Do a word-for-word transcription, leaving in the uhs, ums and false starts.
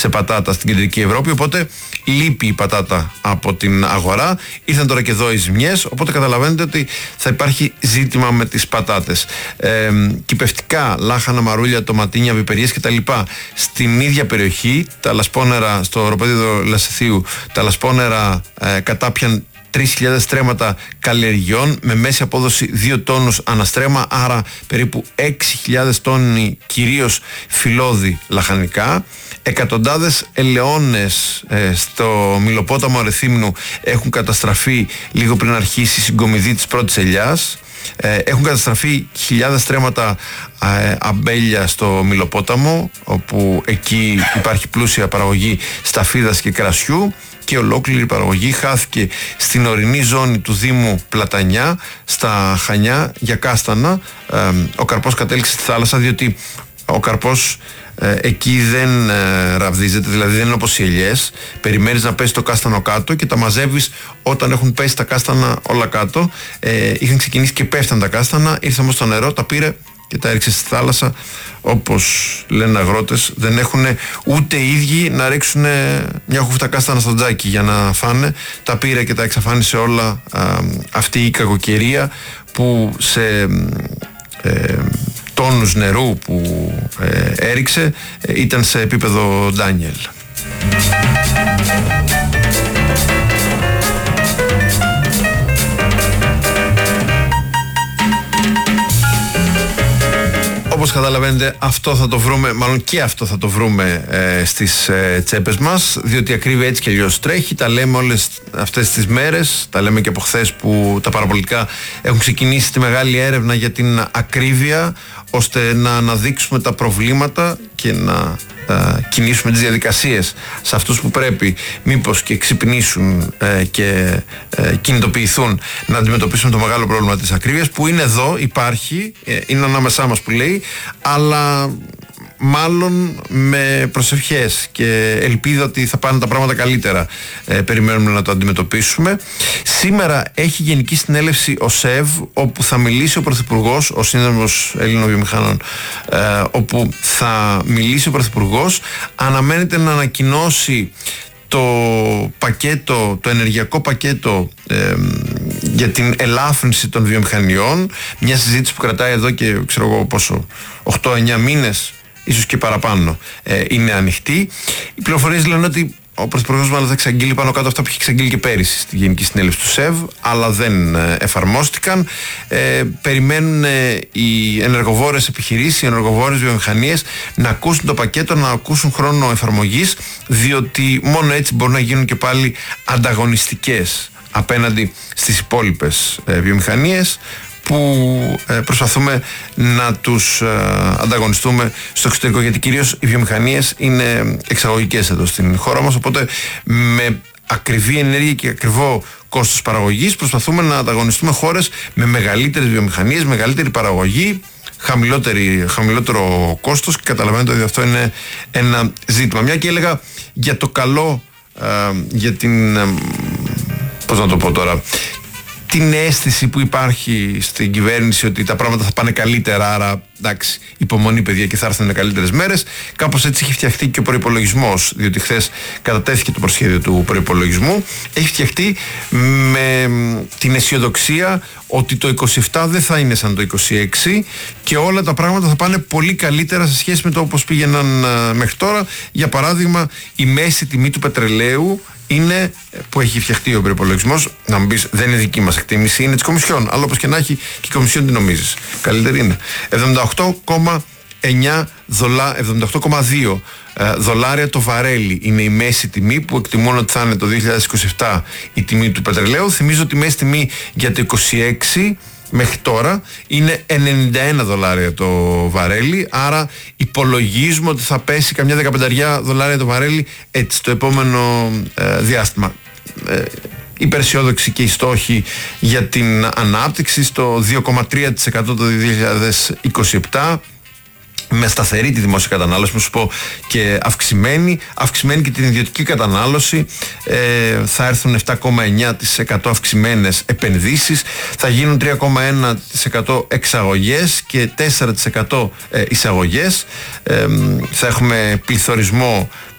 σε πατάτα στην κεντρική Ευρώπη, οπότε λείπει η πατάτα από την αγορά. Ήρθαν τώρα και εδώ οι ζημιές, οπότε καταλαβαίνετε ότι θα υπάρχει ζήτημα με τις πατάτες. Ε, κυπευτικά, λάχανα, μαρούλια, τοματίνια, πιπεριές κτλ. Στην ίδια περιοχή, τα λασπόνερα στο οροπέδιο Λασιθίου, τα λασπόνερα ε, κατάπιαν τρεις χιλιάδες στρέμματα καλλιεργειών με μέση απόδοση δύο τόνους αναστρέμμα, άρα περίπου έξι χιλιάδες τόνοι κυρίως φυλλώδη λαχανικά. Εκατοντάδες ελαιώνες ε, στο Μιλοπόταμο Αρεθύμνου έχουν καταστραφεί λίγο πριν αρχίσει η συγκομιδή της πρώτης ελιάς. Ε, έχουν καταστραφεί χιλιάδες στρέμματα ε, αμπέλια στο Μιλοπόταμο, όπου εκεί υπάρχει πλούσια παραγωγή σταφίδας και κρασιού, και ολόκληρη η παραγωγή χάθηκε στην ορεινή ζώνη του Δήμου Πλατανιά, στα Χανιά, για κάστανα. Ε, ο καρπός κατέληξε στη θάλασσα, διότι ο καρπός ε, εκεί δεν ε, ραβδίζεται, δηλαδή δεν είναι όπως οι ελιές. Περιμένεις να πέσει το κάστανο κάτω και τα μαζεύεις όταν έχουν πέσει τα κάστανα όλα κάτω. Ε, είχαν ξεκινήσει και πέφταν τα κάστανα, ήρθε όμως το νερό, τα πήρε και τα έριξε στη θάλασσα. Όπως λένε αγρότες, δεν έχουν ούτε οι ίδιοι να ρίξουν μια χούφτα κάστανα στο τζάκι για να φάνε. Τα πήρε και τα εξαφάνισε όλα α, αυτή η κακοκαιρία που σε ε, τόνους νερού που ε, έριξε ε, ήταν σε επίπεδο Ντάνιελ. Όπως καταλαβαίνετε, αυτό θα το βρούμε, μάλλον και αυτό θα το βρούμε ε, στις ε, τσέπες μας, διότι η ακρίβεια έτσι και αλλιώς τρέχει. Τα λέμε όλες αυτές τις μέρες, τα λέμε και από χθες που τα παραπολιτικά έχουν ξεκινήσει τη μεγάλη έρευνα για την ακρίβεια, ώστε να αναδείξουμε τα προβλήματα και να ε, κινήσουμε τις διαδικασίες σε αυτούς που πρέπει, μήπως και ξυπνήσουν ε, και ε, κινητοποιηθούν να αντιμετωπίσουν το μεγάλο πρόβλημα της ακρίβειας, που είναι εδώ, υπάρχει, ε, είναι ανάμεσά μας που λέει, αλλά μάλλον με προσευχές και ελπίδα ότι θα πάνε τα πράγματα καλύτερα. Ε, περιμένουμε να το αντιμετωπίσουμε. Σήμερα έχει γενική συνέλευση ο ΣΕΒ, όπου θα μιλήσει ο Πρωθυπουργός, ο Σύνδεσμος Ελλήνων Βιομηχανών, ε, όπου θα μιλήσει ο Πρωθυπουργός. Αναμένεται να ανακοινώσει το πακέτο, το ενεργειακό πακέτο ε, για την ελάφρυνση των βιομηχανιών. Μια συζήτηση που κρατάει εδώ και ξέρω εγώ πόσο, οκτώ εννιά μήνες, ίσως και παραπάνω, ε, είναι ανοιχτή. Οι πληροφορίες λένε ότι ο Πρωθυπουργός μάλλον θα εξαγγείλει πάνω κάτω αυτά που είχε εξαγγείλει και πέρυσι στη Γενική Συνέλευση του ΣΕΒ, αλλά δεν ε, εφαρμόστηκαν. Ε, περιμένουν ε, οι ενεργοβόρες επιχειρήσεις, οι ενεργοβόρες βιομηχανίες να ακούσουν το πακέτο, να ακούσουν χρόνο εφαρμογής, διότι μόνο έτσι μπορούν να γίνουν και πάλι ανταγωνιστικές απέναντι στις υπόλοιπες ε, βιομηχανίες, που ε, προσπαθούμε να τους ε, ανταγωνιστούμε στο εξωτερικό, γιατί κυρίως οι βιομηχανίες είναι εξαγωγικές εδώ στην χώρα μας, οπότε με ακριβή ενέργεια και ακριβό κόστος παραγωγής προσπαθούμε να ανταγωνιστούμε χώρες με μεγαλύτερες βιομηχανίες, μεγαλύτερη παραγωγή, χαμηλότερο κόστος, και καταλαβαίνετε ότι αυτό είναι ένα ζήτημα. Μια και έλεγα για το καλό, ε, για την ε, πώς να το πω τώρα, την αίσθηση που υπάρχει στην κυβέρνηση ότι τα πράγματα θα πάνε καλύτερα, άρα εντάξει, υπομονή παιδιά και θα έρθουν καλύτερες μέρες. Κάπως έτσι έχει φτιαχτεί και ο προϋπολογισμός, διότι χθες κατατέθηκε το προσχέδιο του προϋπολογισμού. Έχει φτιαχτεί με την αισιοδοξία ότι το είκοσι επτά δεν θα είναι σαν το είκοσι έξι και όλα τα πράγματα θα πάνε πολύ καλύτερα σε σχέση με το όπως πήγαιναν μέχρι τώρα. Για παράδειγμα, η μέση τιμή του πετρελαίου είναι, που έχει φτιαχτεί ο προϋπολογισμός, να μου πεις δεν είναι δική μας εκτίμηση, είναι της Κομισιόν, αλλά όπως και να έχει και η Κομισιόν τι νομίζεις, καλύτερη είναι, εβδομήντα οκτώ κόμμα εννιά δολάρια, εβδομήντα οκτώ κόμμα δύο δολάρια το βαρέλι είναι η μέση τιμή που εκτιμούν ότι θα είναι το δύο χιλιάδες είκοσι επτά η τιμή του πετρελαίου. Θυμίζω ότι η μέση τιμή για το είκοσι έξι μέχρι τώρα είναι ενενήντα ένα δολάρια το βαρέλι, άρα υπολογίζουμε ότι θα πέσει καμιά δεκαπέντε δολάρια το βαρέλι έτσι στο επόμενο ε, διάστημα. Ε, υπεραισιόδοξη και οι στόχοι για την ανάπτυξη στο δύο κόμμα τρία τοις εκατό το δύο χιλιάδες είκοσι επτά, με σταθερή τη δημόσια κατανάλωση, που σου πω, και αυξημένη, αυξημένη και την ιδιωτική κατανάλωση. Ε, θα έρθουν επτά κόμμα εννιά τοις εκατό αυξημένες επενδύσεις, θα γίνουν τρία κόμμα ένα τοις εκατό εξαγωγές και τέσσερα τοις εκατό ε, εισαγωγές. Ε, θα έχουμε πληθωρισμό